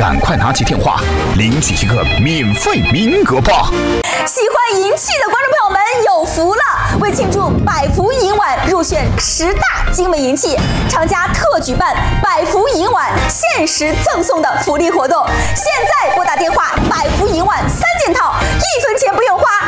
赶快拿起电话领取一个免费名额吧！ 喜欢银器的观众朋友们有福了！为庆祝百福银碗入选10大精美银器，厂家特举办百福银碗限时赠送的福利活动。现在拨打电话，百福银碗3件套，1分钱不用花。